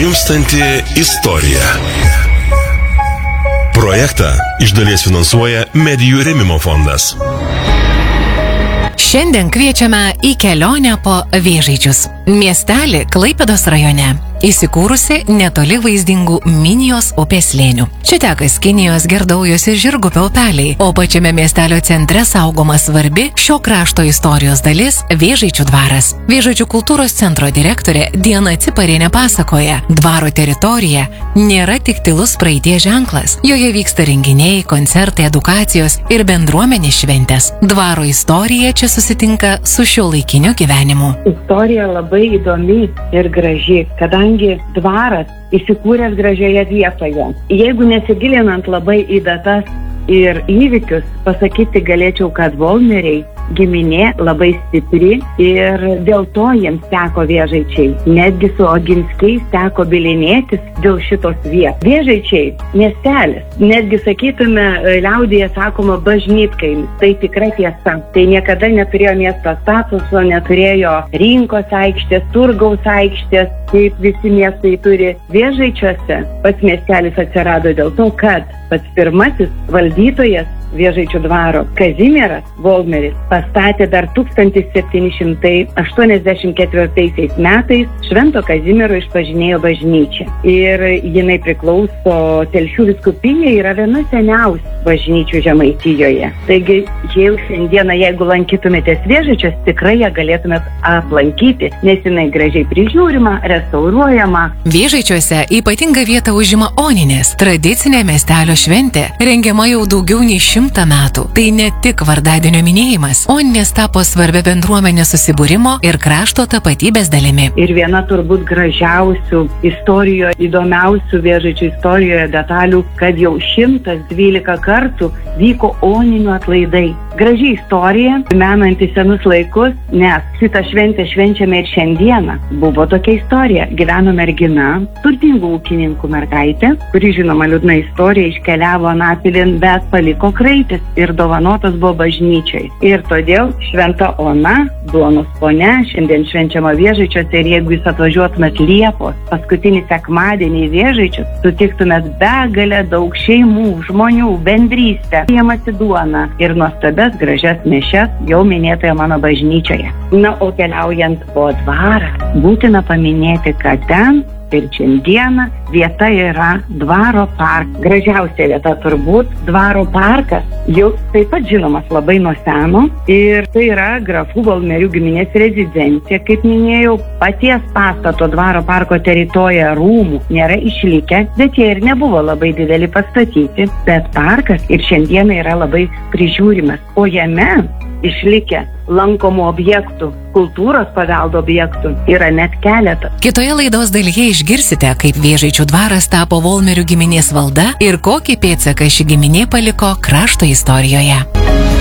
Gimstanti istorija. Projektą iš dalies finansuoja Medijų rėmimo fondas. Šiandien kviečiame į kelionę po Vėžaičius. Miestelį Klaipėdos rajone, įsikūrusi netoli vaizdingų Minijos upės slėnių. Čia teka Skinijos, Gerdaujos ir Žirgupio upeliai, o pačiame miestelio centre saugoma svarbi šio krašto istorijos dalis Vėžaičių dvaras. Vėžaičių kultūros centro direktorė Diana Ciparienė pasakoja, dvaro teritorija nėra tik tylus praeities ženklas. Joje vyksta renginiai, koncertai, edukacijos ir bendruomenės šventės. Dvaro istorija čia susitinka su šiuolaikiniu gyvenimu. Istorija labai įdomi ir graži, kadangi dvaras įsikūręs gražioje vietoje. Jeigu nesigilinant labai į datas ir įvykius, pasakyti galėčiau, kad Volmeriai giminė labai stipri ir dėl to jiems teko Vėžaičiai. Netgi su Oginskiais teko bilinėtis dėl šitos vietos. Vėžaičiai miestelis, netgi sakytume, liaudyje sakoma bažnytkaimis. Tai tikra tiesa. Tai niekada neturėjo miesto statuso, neturėjo rinkos aikštės, turgaus aikštės, kaip visi miestai turi. Vėžaičiuose pats miestelis atsirado dėl to, kad pats pirmasis valdytojas Vėžaičių dvaro Kazimieras Volmeris pastatė dar 1784 metais Švento Kazimiero išpažinėjo bažnyčią. Ir jinai priklauso Telšių vyskupijai, yra viena seniausių bažnyčių Žemaitijoje. Taigi, jau šiandieną, jeigu lankytumėtės Vėžaičius, tikrai ją galėtumėt aplankyti, nes jinai gražiai prižiūrima, restauruojama. Vėžaičiuose ypatingą vietą užima Oninės, tradicinė miestelio šventė, rengiama jau daugiau nei 100 metų. Tai ne tik vardadienio minėjimas, Oninės tapo svarbia bendruomenės susibūrimo ir krašto tapatybės dalimi. Ir viena turbūt gražiausių istorijoje, įdomiausių Vėžaičių istorijoje detalių, kad jau 112 kartų vyko Oninių atlaidai. Graži istorija, menanti senus laikus, nes šitą šventę švenčiame ir šiandieną. Buvo tokia istorija. Gyveno mergina, turtingų ūkininkų mergaitė, kuri, žinoma, liūdna istorija, iškeliavo anapilin, bet paliko kraitis ir dovanotas buvo bažnyčiai. Ir todėl Šventa Ona, duonos ponia, šiandien švenčiama Vėžaičiuose, ir jeigu jūs atvažiuotumėt Liepos paskutinį sekmadienį į Vėžaičius, sutiktumėt begalę daug šeimų, žmonių, bendrystę, priimasi duoną ir nuostabias gražias mišias jau minėtoje mano bažnyčioje. Na, o keliaujant po dvarą, būtina paminėti, kad ten ir šiandieną vieta yra Dvaro parkas. Gražiausia vieta turbūt Dvaro parkas, jau taip pat žinomas labai nuo seno, ir tai yra grafų Volmerių giminės rezidencija. Kaip minėjau, paties pastato Dvaro parko teritorijoje rūmų nėra išlikę, bet jie ir nebuvo labai dideli pastatyti, bet parkas ir šiandieną yra labai prižiūrimas, o jame išlikę lankomų objektų, kultūros paveldo objektų yra net keletas. Kitoje laidos dalyje išgirsite, kaip Vėžaičių dvaras tapo Volmerių giminės valda ir kokį pėdsaką ši giminė paliko krašto istorijoje.